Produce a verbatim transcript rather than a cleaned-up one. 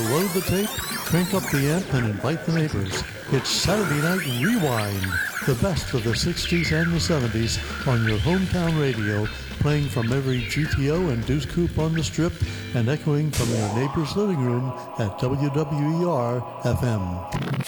load the tape, crank up the amp, and invite the neighbors. It's Saturday Night Rewind, the best of the sixties and the seventies on your hometown radio, playing from every G T O and Deuce Coupe on the Strip and echoing from your neighbor's living room at W W E R F M.